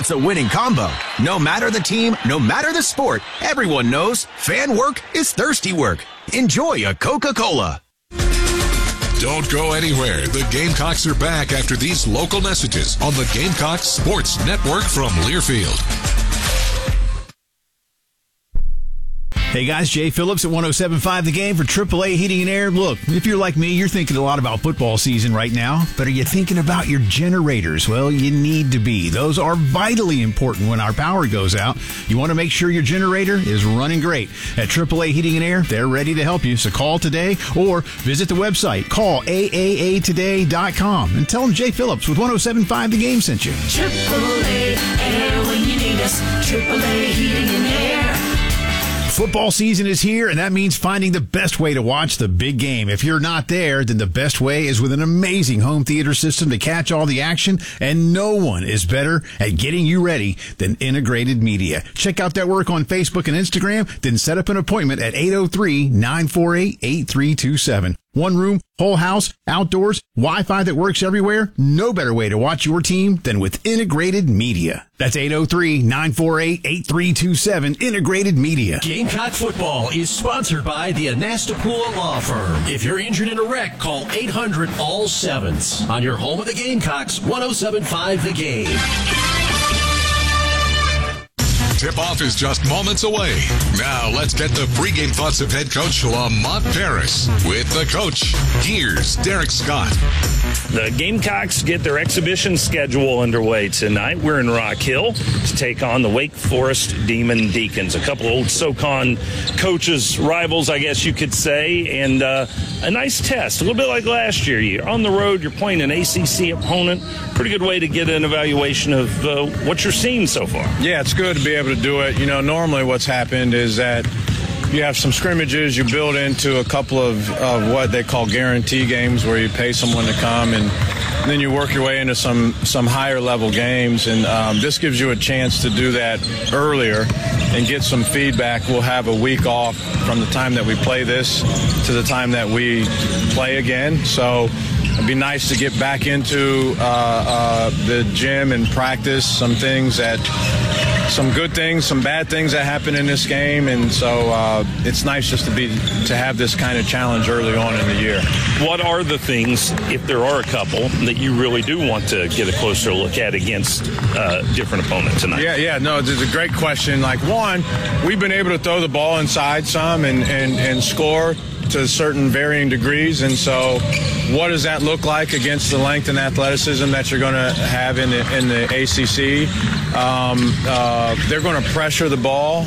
That's a winning combo. No matter the team, no matter the sport, everyone knows fan work is thirsty work. Enjoy a Coca-Cola. Don't go anywhere. The Gamecocks are back after these local messages on the Gamecocks Sports Network from Learfield. Hey guys, Jay Phillips at 107.5 The Game for AAA Heating and Air. Look, if you're like me, you're thinking a lot about football season right now, but are you thinking about your generators? Well, you need to be. Those are vitally important when our power goes out. You want to make sure your generator is running great. At AAA Heating and Air, they're ready to help you. So call today or visit the website. Call AAAtoday.com and tell them Jay Phillips with 107.5 The Game sent you. AAA Air when you need us. AAA Heating and Air. Football season is here, and that means finding the best way to watch the big game. If you're not there, then the best way is with an amazing home theater system to catch all the action, and no one is better at getting you ready than Integrated Media. Check out their work on Facebook and Instagram, then set up an appointment at 803-948-8327. One room, whole house, outdoors, Wi-Fi that works everywhere. No better way to watch your team than with Integrated Media. That's 803-948-8327, Integrated Media. Gamecock football is sponsored by the Anastapula Law Firm. If you're injured in a wreck, call 800-ALL-7s. On your home of the Gamecocks, 107.5 The Game. Tip-off is just moments away. Now let's get the pregame thoughts of head coach Lamont Paris. With the coach, here's Derek Scott. The Gamecocks get their exhibition schedule underway tonight. We're in Rock Hill to take on the Wake Forest Demon Deacons. A couple old SoCon coaches, rivals, I guess you could say, and a nice test. A little bit like last year. You're on the road, you're playing an ACC opponent. Pretty good way to get an evaluation of what you're seeing so far. Yeah, it's good to be able to do it. You know, normally what's happened is that you have some scrimmages, you build into a couple of what they call guarantee games where you pay someone to come, and then you work your way into some higher level games, and this gives you a chance to do that earlier and get some feedback. We'll have a week off from the time that we play this to the time that we play again, so it'd be nice to get back into the gym and practice some things some good things, some bad things that happen in this game, and so it's nice just to have this kind of challenge early on in the year. What are the things, if there are a couple, that you really do want to get a closer look at against different opponents tonight? Yeah, no, it's a great question. Like, one, we've been able to throw the ball inside some and score to certain varying degrees, and so what does that look like against the length and athleticism that you're going to have in the ACC? They're going to pressure the ball.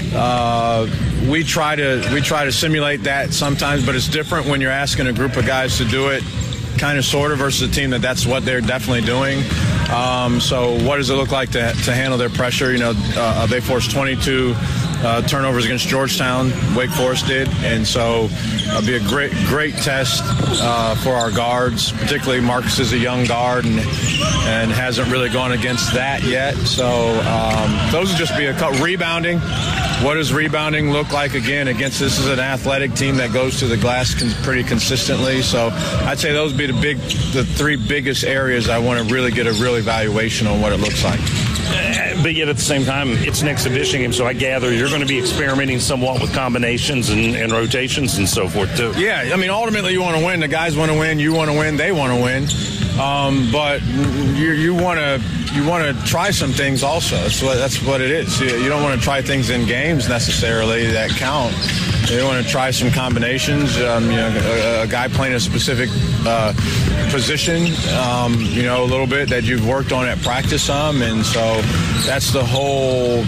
We try to simulate that sometimes, but it's different when you're asking a group of guys to do it, kind of sort of, versus a team that's what they're definitely doing. So what does it look like to handle their pressure? You know, they forced 22 turnovers against Georgetown, Wake Forest did, and so it'll be a great test for our guards. Particularly Marcus is a young guard and hasn't really gone against that yet. So those would just be a couple. Rebounding. What does rebounding look like again against this is an athletic team that goes to the glass pretty consistently? So I'd say those would be the three biggest areas I want to really get a real evaluation on what it looks like. But yet at the same time, it's an exhibition game, so I gather you're going to be experimenting somewhat with combinations and rotations and so forth, too. Yeah, I mean, ultimately you want to win. The guys want to win. You want to win. They want to win. But you want to try some things also. That's what it is. You don't want to try things in games necessarily that count. You want to try some combinations. A guy playing a specific position, a little bit that you've worked on at practice some, and so that's the whole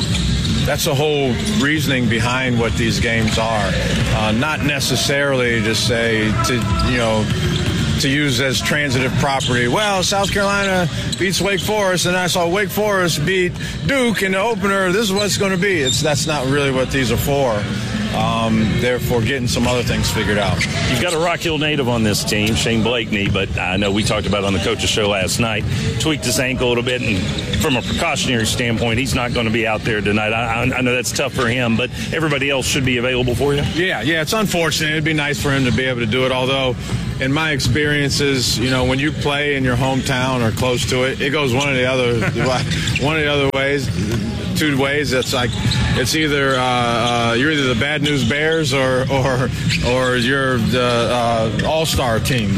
reasoning behind what these games are. Not necessarily to say to use as transitive property. Well, South Carolina beats Wake Forest, and I saw Wake Forest beat Duke in the opener. This is what it's going to be. That's not really what these are for. Therefore, getting some other things figured out. You've got a Rock Hill native on this team, Shane Blakeney, but I know we talked about it on the coach's show last night. Tweaked his ankle a little bit, and from a precautionary standpoint, he's not going to be out there tonight. I know that's tough for him, but everybody else should be available for you. Yeah, it's unfortunate. It'd be nice for him to be able to do it, although in my experiences, when you play in your hometown or close to it, it goes one or the other ways. It's like it's either you're either the Bad News Bears or you're the all-star team.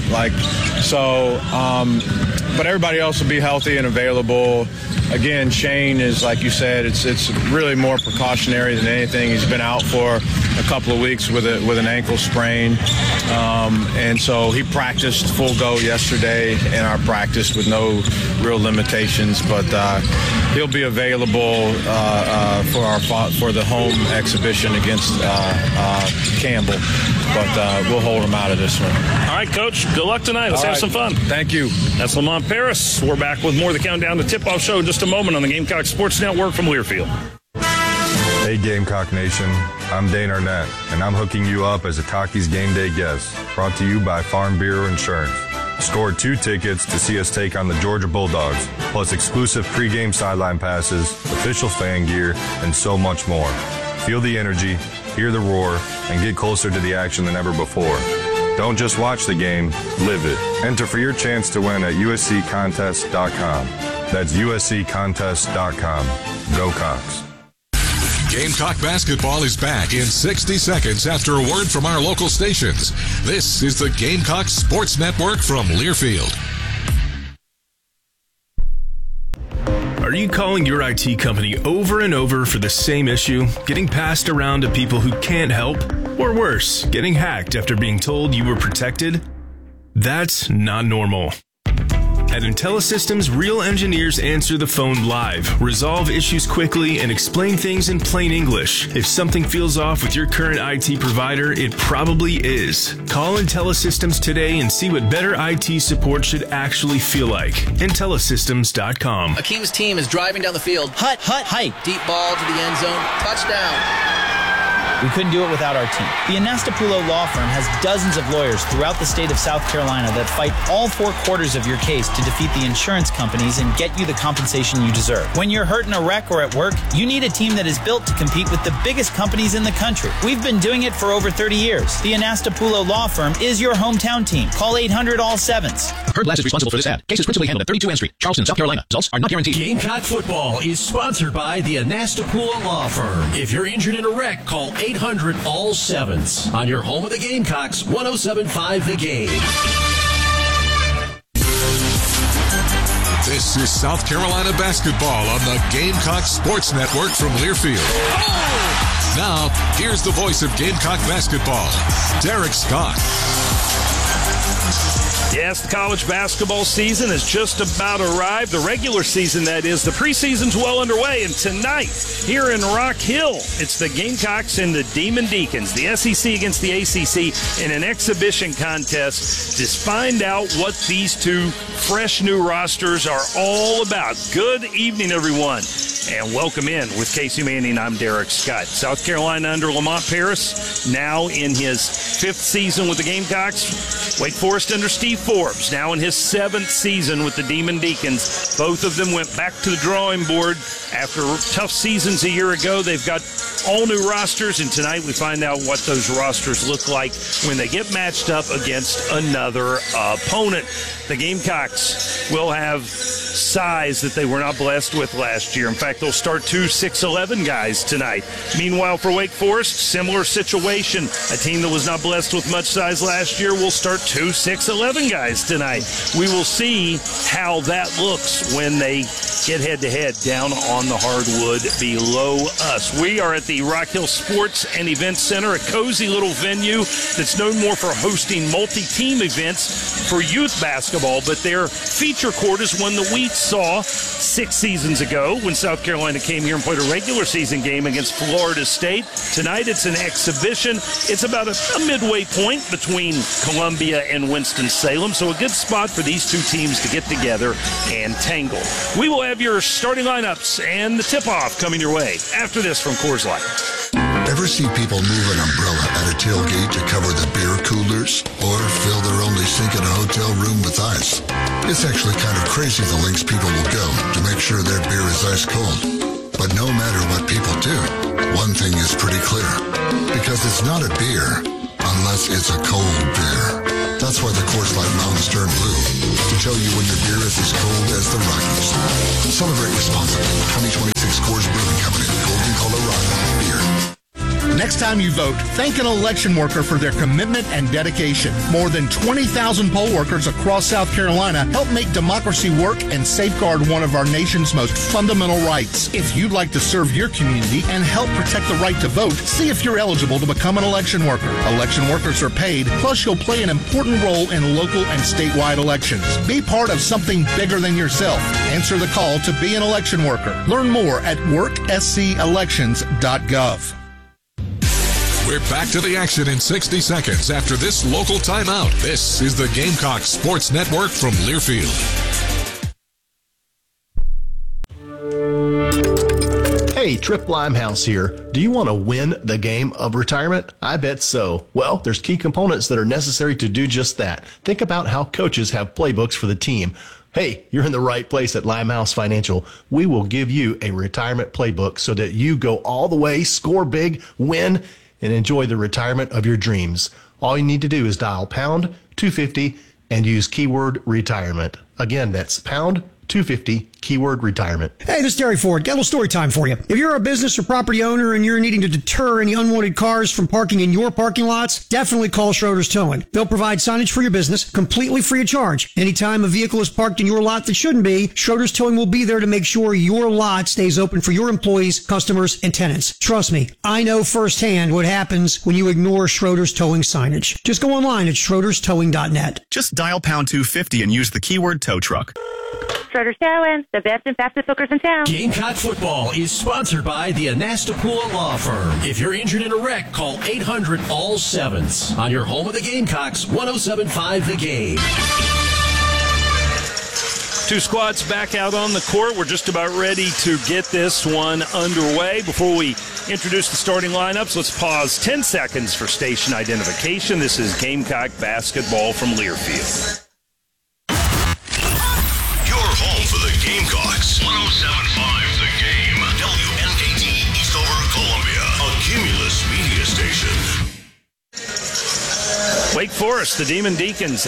But everybody else will be healthy and available. Again, Shane is, like you said, it's really more precautionary than anything. He's been out for a couple of weeks with an ankle sprain, and so he practiced full go yesterday in our practice with no real limitations. But he'll be available for the home exhibition against Campbell. But we'll hold him out of this one. All right, Coach. Good luck tonight. Let's have some fun. Thank you. That's Lamont Paris. We're back with more of the Countdown to Tip-Off show in just a moment on the Gamecock Sports Network from Learfield. Hey, Gamecock Nation. I'm Dane Arnett, and I'm hooking you up as a Takis Game Day guest, brought to you by Farm Bureau Insurance. Score 2 tickets to see us take on the Georgia Bulldogs, plus exclusive pregame sideline passes, official fan gear, and so much more. Feel the energy, hear the roar, and get closer to the action than ever before. Don't just watch the game, live it. Enter for your chance to win at usccontest.com. That's usccontest.com. Go Cox. Gamecock basketball is back in 60 seconds after a word from our local stations. This is the Gamecock Sports Network from Learfield. Are you calling your IT company over and over for the same issue, getting passed around to people who can't help? Or worse, getting hacked after being told you were protected? That's not normal. At IntelliSystems, real engineers answer the phone live, resolve issues quickly, and explain things in plain English. If something feels off with your current IT provider, it probably is. Call IntelliSystems today and see what better IT support should actually feel like. IntelliSystems.com. Akeem's team is driving down the field. Hut, hike. Deep ball to the end zone. Touchdown. We couldn't do it without our team. The Anastapulo Law Firm has dozens of lawyers throughout the state of South Carolina that fight all 4 quarters of your case to defeat the insurance companies and get you the compensation you deserve. When you're hurt in a wreck or at work, you need a team that is built to compete with the biggest companies in the country. We've been doing it for over 30 years. The Anastapulo Law Firm is your hometown team. Call 800-ALL-7s. Heard Glass is responsible for this ad. Case is principally handled at 32 N Street, Charleston, South Carolina. Results are not guaranteed. Gamecock football is sponsored by the Anastapulo Law Firm. If you're injured in a wreck, call 800-ALL-7s. On your home of the Gamecocks, 107.5 The Game. This is South Carolina basketball on the Gamecock Sports Network from Learfield. Oh! Now, here's the voice of Gamecock basketball, Derek Scott. Yes, the college basketball season has just about arrived. The regular season, that is. The preseason's well underway. And tonight, here in Rock Hill, it's the Gamecocks and the Demon Deacons, the SEC against the ACC, in an exhibition contest to find out what these two fresh new rosters are all about. Good evening, everyone, and welcome in. With Casey Manning, I'm Derek Scott. South Carolina under Lamont Paris, now in his 5th season with the Gamecocks. Wake Forest under Steve Forbes, now in his 7th season with the Demon Deacons. Both of them went back to the drawing board after tough seasons a year ago. They've got all new rosters, and tonight we find out what those rosters look like when they get matched up against another opponent. The Gamecocks will have size that they were not blessed with last year. In fact, they'll start 2 6'11" guys tonight. Meanwhile, for Wake Forest, similar situation. A team that was not blessed with much size last year will start 2 6'11" guys tonight. We will see how that looks when they get head-to-head down on the hardwood below us. We are at the Rock Hill Sports and Events Center, a cozy little venue that's known more for hosting multi-team events for youth basketball, but their feature court is one that we saw 6 seasons ago when South Carolina came here and played a regular season game against Florida State. Tonight it's an exhibition. It's about a midway point between Columbia and Winston-Salem, so a good spot for these two teams to get together and tangle. We will have your starting lineups and the tip-off coming your way after this from Coors Light. Ever see people move an umbrella at a tailgate to cover the beer coolers or fill their only sink in a hotel room with ice? It's actually kind of crazy the lengths people will go to make sure their beer is ice cold. But no matter what people do, one thing is pretty clear. Because it's not a beer unless it's a cold beer. That's why the Coors Light Mountains turn blue, to tell you when your beer is as cold as the Rockies. Celebrate responsibly. 2026 next time you vote, thank an election worker for their commitment and dedication. More than 20,000 poll workers across South Carolina help make democracy work and safeguard one of our nation's most fundamental rights. If you'd like to serve your community and help protect the right to vote, see if you're eligible to become an election worker. Election workers are paid, plus you'll play an important role in local and statewide elections. Be part of something bigger than yourself. Answer the call to be an election worker. Learn more at workscelections.gov. We're back to the action in 60 seconds after this local timeout. This is the Gamecock Sports Network from Learfield. Hey, Trip Limehouse here. Do you want to win the game of retirement? I bet so. Well, there's key components that are necessary to do just that. Think about how coaches have playbooks for the team. Hey, you're in the right place at Limehouse Financial. We will give you a retirement playbook so that you go all the way, score big, win, and enjoy the retirement of your dreams. All you need to do is dial pound 250 and use keyword retirement. Again, that's pound 250, keyword retirement. Hey, this is Terry Ford. Got a little story time for you. If you're a business or property owner and you're needing to deter any unwanted cars from parking in your parking lots, definitely call Schroeder's Towing. They'll provide signage for your business completely free of charge. Anytime a vehicle is parked in your lot that shouldn't be, Schroeder's Towing will be there to make sure your lot stays open for your employees, customers, and tenants. Trust me, I know firsthand what happens when you ignore Schroeder's Towing signage. Just go online at schroederstowing.net. Just dial pound 250 and use the keyword tow truck. Schroeder's Towing, the best and fastest hookers in town. Gamecock football is sponsored by the Anastapula Law Firm. If you're injured in a wreck, call 800-ALL-7s. On your home of the Gamecocks, 107.5 The Game. Two squads back out on the court. We're just about ready to get this one underway. Before we introduce the starting lineups, let's pause 10 seconds for station identification. This is Gamecock basketball from Learfield. Home for the Gamecocks. 107.5 The Game. WMKT Eastover, Columbia. A Cumulus media station. Wake Forest, the Demon Deacons,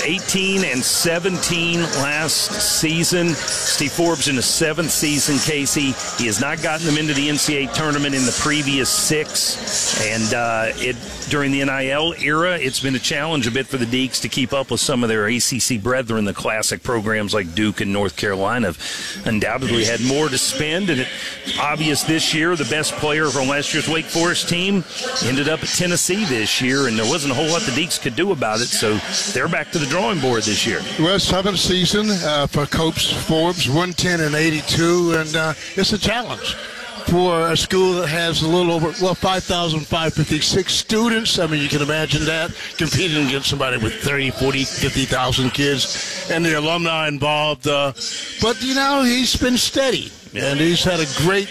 18-17 last season. Steve Forbes in his 7th season, Casey. He has not gotten them into the NCAA tournament in the previous 6. And during the NIL era, it's been a challenge a bit for the Deacs to keep up with some of their ACC brethren. The classic programs like Duke and North Carolina have undoubtedly had more to spend. And it's obvious this year, the best player from last year's Wake Forest team ended up at Tennessee this year, and there wasn't a whole lot the Deacs could do about it, so they're back to the drawing board this year. Well, 7th season for Coach Forbes, 110-82, and it's a challenge for a school that has a little over 5,556 students. I mean, you can imagine that, competing against somebody with 30, 40, 50,000 kids, and the alumni involved. But, you know, he's been steady. And he's had a great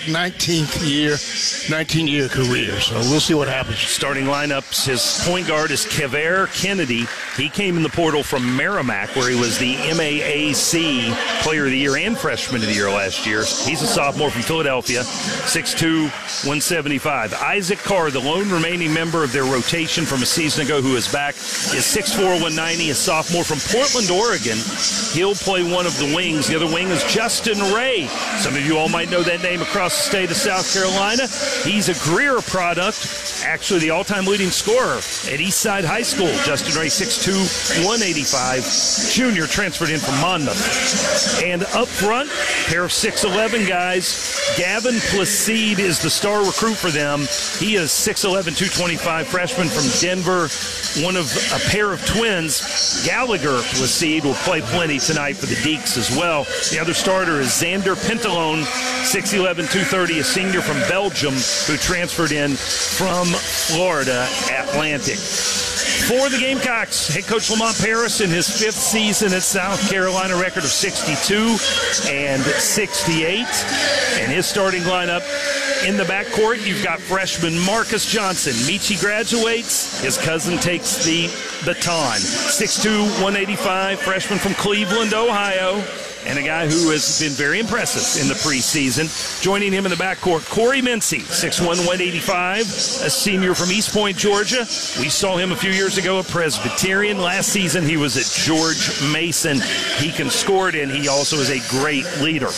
19-year career, so we'll see what happens. Starting lineups, his point guard is Kever Kennedy. He came in the portal from Merrimack, where he was the MAAC Player of the Year and Freshman of the Year last year. He's a sophomore from Philadelphia, 6'2", 175. Isaac Carr, the lone remaining member of their rotation from a season ago who is back, is 6'4", 190, a sophomore from Portland, Oregon. He'll play one of the wings. The other wing is Justin Ray. Some of you all might know that name across the state of South Carolina. He's a Greer product, actually the all-time leading scorer at Eastside High School. Justin Ray, 6'2", 185, junior, transferred in from Monmouth. And up front, pair of 6'11 guys. Gavin Placide is the star recruit for them. He is 6'11", 225, freshman from Denver, one of a pair of twins. Gallagher Placide will play plenty tonight for the Deacs as well. The other starter is Xander Pentalone, 6'11", 230, a senior from Belgium who transferred in from Florida Atlantic. For the Gamecocks, head coach Lamont Paris in his 5th season at South Carolina, record of 62 and 68. And his starting lineup in the backcourt, you've got freshman Marcus Johnson. Michi graduates. His cousin takes the baton. 6'2", 185, freshman from Cleveland, Ohio. And a guy who has been very impressive in the preseason. Joining him in the backcourt, Corey Mincy, 6'1", 185, a senior from East Point, Georgia. We saw him a few years ago at Presbyterian. Last season, he was at George Mason. He can score it, and he also is a great leader.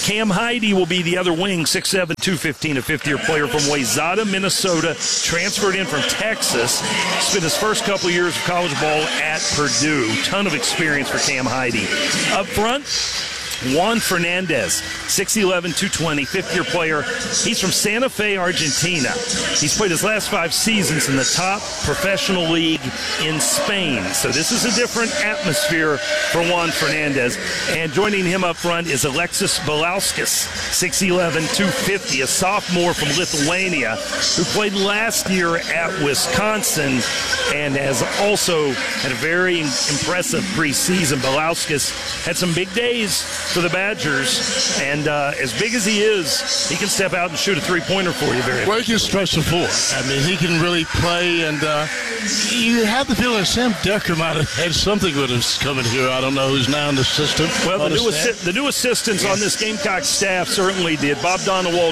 Cam Heide will be the other wing, 6'7", 215, a fifth-year player from Wayzata, Minnesota, transferred in from Texas. Spent his first couple years of college ball at Purdue. Ton of experience for Cam Heide. Up front, Juan Fernandez, 6'11", 220, fifth-year player. He's from Santa Fe, Argentina. He's played his last 5 seasons in the top professional league in Spain. So this is a different atmosphere for Juan Fernandez. And joining him up front is Alexis Belauskas, 6'11", 250, a sophomore from Lithuania who played last year at Wisconsin and has also had a very impressive preseason. Belauskas had some big days for the Badgers, and as big as he is, he can step out and shoot a three-pointer for you very well. He can stretch the floor. I mean, he can really play, and you have the feeling Sam Decker might have had something with him coming here. I don't know who's now in the system. Well, the new assistants on this Gamecock staff certainly did. Bob Donewald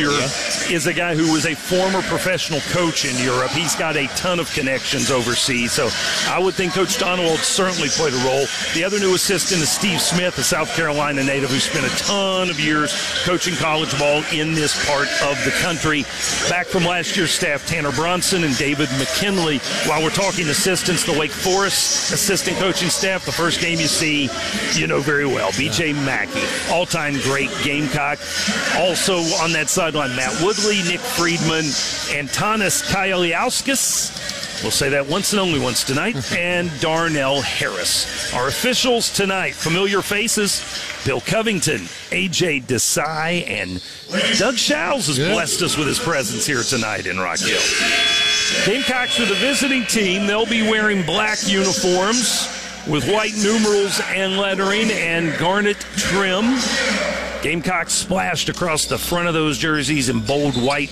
Jr. is a guy who was a former professional coach in Europe. He's got a ton of connections overseas, so I would think Coach Donewald certainly played a role. The other new assistant is Steve Smith, a South Carolina native who spent a ton of years coaching college ball in this part of the country. Back from last year's staff, Tanner Bronson and David McKinley. While we're talking assistants, the Wake Forest assistant coaching staff, the first game you see, you know very well. B.J. Mackey, all-time great Gamecock. Also on that sideline, Matt Woodley, Nick Friedman, Antanas Kaialiauskas. We'll say that once and only once tonight. And Darnell Harris. Our officials tonight, familiar faces, Bill Covington, A.J. Desai, and Doug Schauls has blessed us with his presence here tonight in Rock Hill. Gamecocks are the visiting team. They'll be wearing black uniforms with white numerals and lettering and garnet trim. Gamecocks splashed across the front of those jerseys in bold white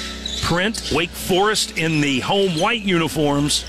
print. Wake Forest in the home white uniforms.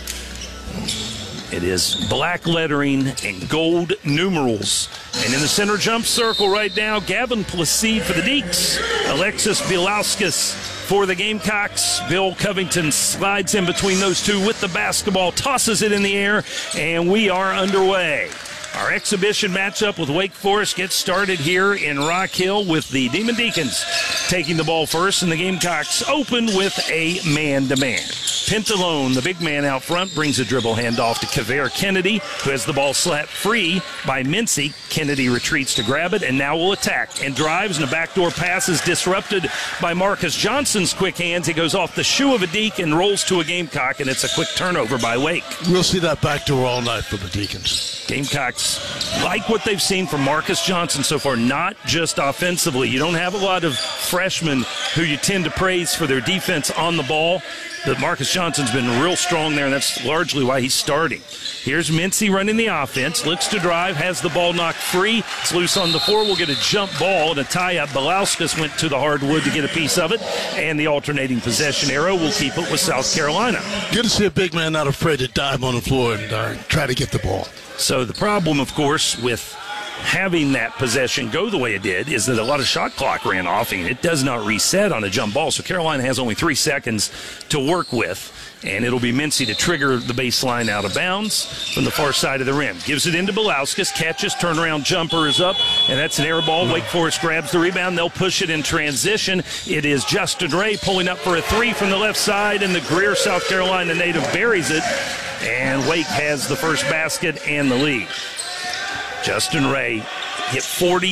It is black lettering and gold numerals. And in the center jump circle right now, Gavin Placide for the Deacs. Alexis Belauskas for the Gamecocks. Bill Covington slides in between those two with the basketball, tosses it in the air, and we are underway. Our exhibition matchup with Wake Forest gets started here in Rock Hill with the Demon Deacons taking the ball first, and the Gamecocks open with a man-to-man. Pentalone, the big man out front, brings a dribble handoff to Kavere Kennedy, who has the ball slapped free by Mincy. Kennedy retreats to grab it and now will attack and drives, and a backdoor pass is disrupted by Marcus Johnson's quick hands. He goes off the shoe of a Deke and rolls to a Gamecock, and it's a quick turnover by Wake. We'll see that backdoor all night for the Deacons. Gamecocks like what they've seen from Marcus Johnson so far, not just offensively. You don't have a lot of freshmen who you tend to praise for their defense on the ball, but Marcus Johnson's been real strong there, and that's largely why he's starting. Here's Mincy running the offense, looks to drive, has the ball knocked free. It's loose on the floor. We'll get a jump ball and a tie-up. Belauskas went to the hardwood to get a piece of it, and the alternating possession arrow will keep it with South Carolina. Good to see a big man not afraid to dive on the floor and try to get the ball. So the problem, of course, with having that possession go the way it did is that a lot of shot clock ran off, and it does not reset on a jump ball. So Carolina has only 3 seconds to work with, and it'll be Mincy to trigger the baseline out of bounds from the far side of the rim. Gives it into Belauskas, catches, turnaround jumper is up, and that's an air ball. Wake Forest grabs the rebound. They'll push it in transition. It is Justin Ray pulling up for a three from the left side, and the Greer, South Carolina native buries it, and Wake has the first basket and the lead. Justin Ray hit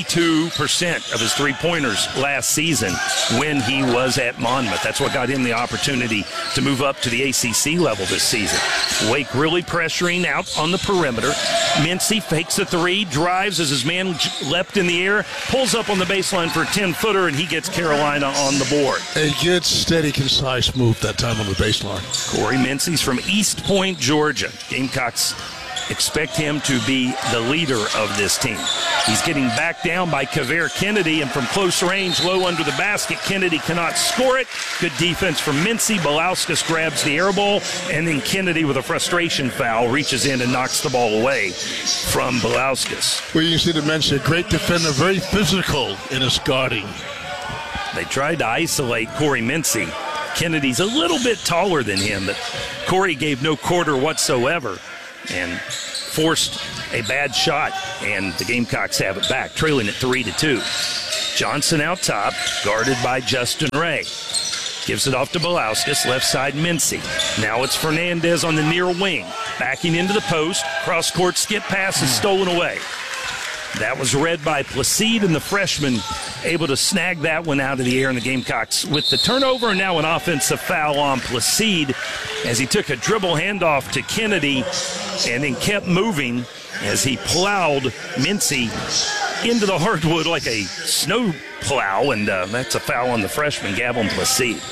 42% of his three-pointers last season when he was at Monmouth. That's what got him the opportunity to move up to the ACC level this season. Wake really pressuring out on the perimeter. Mincy fakes a three, drives as his man leapt in the air, pulls up on the baseline for a 10-footer, and he gets Carolina on the board. A good, steady, concise move that time on the baseline. Corey Mincy's from East Point, Georgia. Gamecocks expect him to be the leader of this team. He's getting backed down by Kavere Kennedy, and from close range, low under the basket, Kennedy cannot score it. Good defense from Mincy. Belauskas grabs the air ball, and then Kennedy, with a frustration foul, reaches in and knocks the ball away from Belauskas. Well, you see the Mincy, a great defender, very physical in his guarding. They tried to isolate Corey Mincy. Kennedy's a little bit taller than him, but Corey gave no quarter whatsoever and forced a bad shot, and the Gamecocks have it back, trailing at 3-2. Johnson out top, guarded by Justin Ray. Gives it off to Belauskas, left side Mincy. Now it's Fernandez on the near wing. Backing into the post, cross-court skip pass is stolen away. That was read by Placide, and the freshman able to snag that one out of the air, and the Gamecocks with the turnover, and now an offensive foul on Placide as he took a dribble handoff to Kennedy and then kept moving as he plowed Mincy into the hardwood like a snow plow, and that's a foul on the freshman, Gavin Placide.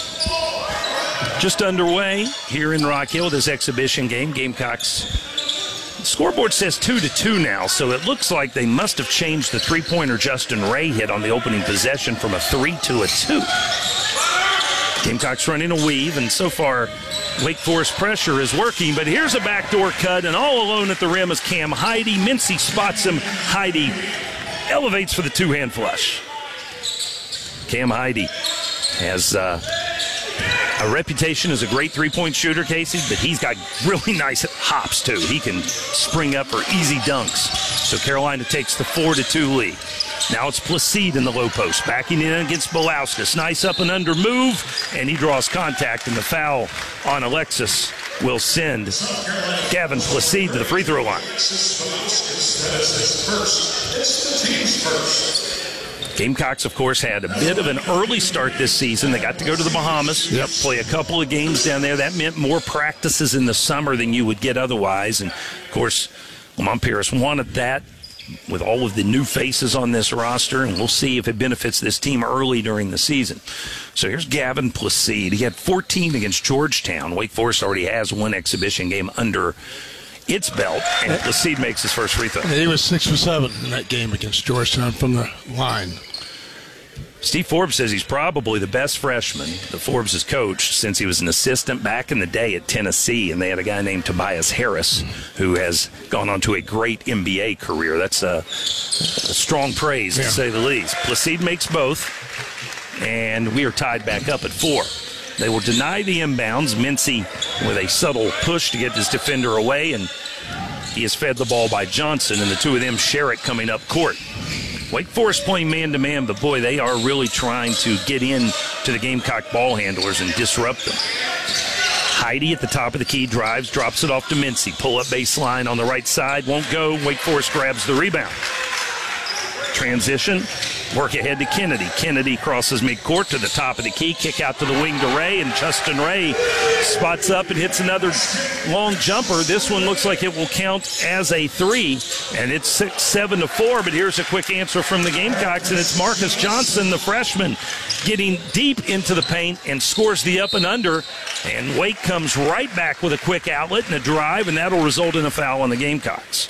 Just underway here in Rock Hill, this exhibition game. Gamecocks scoreboard says 2-2 now, so it looks like they must have changed the three-pointer Justin Ray hit on the opening possession from a 3 to a 2. Gamecocks running a weave, and so far Wake Forest pressure is working, but here's a backdoor cut, and all alone at the rim is Cam Heide. Mincy spots him. Heide elevates for the two-hand flush. Cam Heide has a reputation as a great three-point shooter, Casey, but he's got really nice hops, too. He can spring up for easy dunks. So Carolina takes the 4-2 lead. Now it's Placide in the low post, backing in against Belauskas. Nice up and under move, and he draws contact, and the foul on Alexis will send Gavin Placide to the free throw line. Gamecocks, of course, had a bit of an early start this season. They got to go to the Bahamas, play a couple of games down there. That meant more practices in the summer than you would get otherwise. And, of course, Lamont Paris wanted that with all of the new faces on this roster, and we'll see if it benefits this team early during the season. So here's Gavin Placide. He had 14 against Georgetown. Wake Forest already has one exhibition game under its belt, and Placide makes his first free throw. He was 6 for 7 in that game against Georgetown from the line. Steve Forbes says he's probably the best freshman that Forbes has coached since he was an assistant back in the day at Tennessee, and they had a guy named Tobias Harris who has gone on to a great NBA career. That's a strong praise, to say the least. Placide makes both, and we are tied back up at 4. They will deny the inbounds. Mincy with a subtle push to get his defender away, and he is fed the ball by Johnson, and the two of them share it coming up court. Wake Forest playing man-to-man, but boy, they are really trying to get in to the Gamecock ball handlers and disrupt them. Heide at the top of the key drives, drops it off to Mincy. Pull-up baseline on the right side, won't go. Wake Forest grabs the rebound. Transition, work ahead to Kennedy. Kennedy crosses midcourt to the top of the key, kick out to the wing to Ray, and Justin Ray spots up and hits another long jumper. This one looks like it will count as a 3, and it's 7-4, but here's a quick answer from the Gamecocks, and it's Marcus Johnson, the freshman, getting deep into the paint and scores the up and under, and Wake comes right back with a quick outlet and a drive, and that'll result in a foul on the Gamecocks.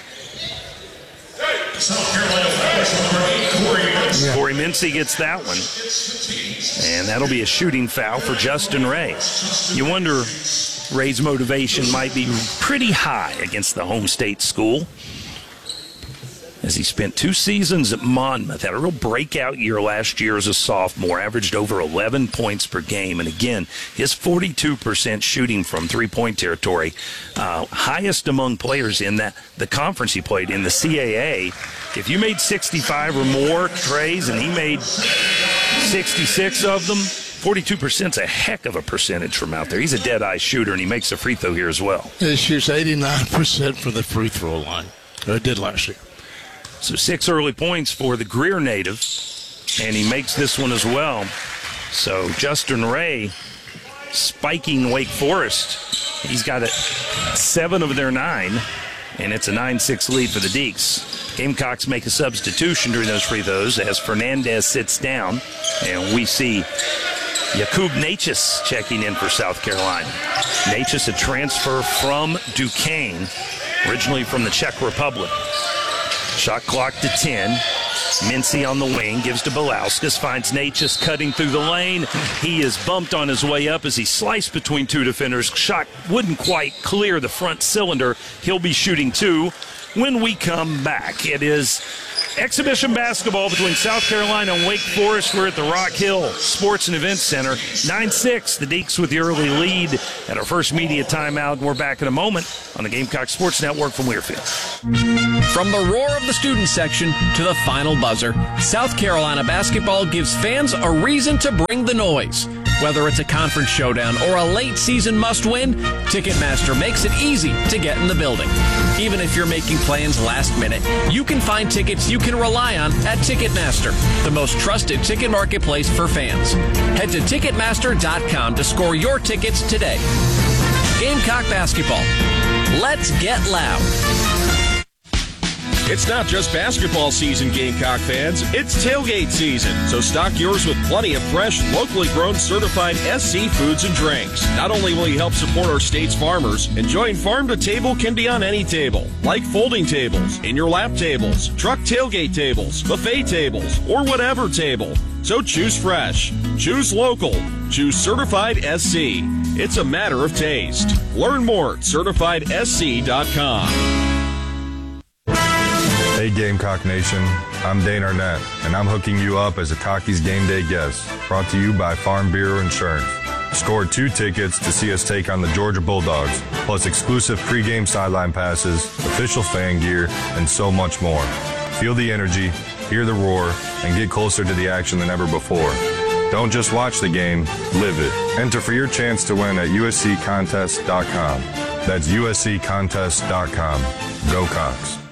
Corey Mincy gets that one, and that'll be a shooting foul for Justin Ray. You wonder, Ray's motivation might be pretty high against the home state school, as he spent 2 seasons at Monmouth, had a real breakout year last year as a sophomore, averaged over 11 points per game. And again, his 42% shooting from three-point territory, highest among players in the conference he played in, the CAA. If you made 65 or more trays and he made 66 of them, 42% is a heck of a percentage from out there. He's a dead-eye shooter, and he makes a free throw here as well. He shoots 89% for the free throw line. It did last year. So 6 early points for the Greer native, and he makes this one as well. So Justin Ray spiking Wake Forest. He's got 7 of their 9, and it's a 9-6 lead for the Deeks. Gamecocks make a substitution during those free throws as Fernandez sits down, and we see Jakub Natchez checking in for South Carolina. Natchez, a transfer from Duquesne, originally from the Czech Republic. Shot clock to 10. Mincy on the wing, gives to Belauskas, finds Natchez cutting through the lane. He is bumped on his way up as he sliced between 2 defenders. Shot wouldn't quite clear the front cylinder. He'll be shooting 2 when we come back. It is Exhibition basketball between South Carolina and Wake Forest. We're at the Rock Hill Sports and Events Center. 9-6, the Deacs with the early lead at our first media timeout. And we're back in a moment on the Gamecock Sports Network from Weirfield. From the roar of the student section to the final buzzer, South Carolina basketball gives fans a reason to bring the noise. Whether it's a conference showdown or a late season must-win, Ticketmaster makes it easy to get in the building. Even if you're making plans last minute, you can find tickets you can rely on at Ticketmaster, the most trusted ticket marketplace for fans. Head to Ticketmaster.com to score your tickets today. Gamecock basketball. Let's get loud. It's not just basketball season, Gamecock fans. It's tailgate season. So stock yours with plenty of fresh, locally grown, certified SC foods and drinks. Not only will you help support our state's farmers, enjoying farm to table can be on any table, like folding tables, in your lap tables, truck tailgate tables, buffet tables, or whatever table. So choose fresh, choose local, choose certified SC. It's a matter of taste. Learn more at CertifiedSC.com. Hey Gamecock Nation, I'm Dane Arnett, and I'm hooking you up as a Takis Game Day guest, brought to you by Farm Bureau Insurance. Score 2 tickets to see us take on the Georgia Bulldogs, plus exclusive pregame sideline passes, official fan gear, and so much more. Feel the energy, hear the roar, and get closer to the action than ever before. Don't just watch the game, live it. Enter for your chance to win at USCcontest.com. That's USCcontest.com. Go Cox.